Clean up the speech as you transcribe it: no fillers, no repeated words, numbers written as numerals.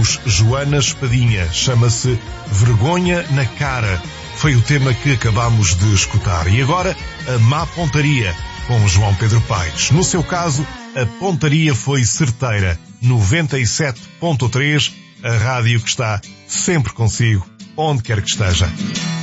dos Joana Espadinha. Chama-se Vergonha na Cara. Foi o tema que acabámos de escutar. E agora, a má pontaria, com João Pedro Paes. No seu caso, a pontaria foi certeira. 97.3, a rádio que está sempre consigo, onde quer que esteja.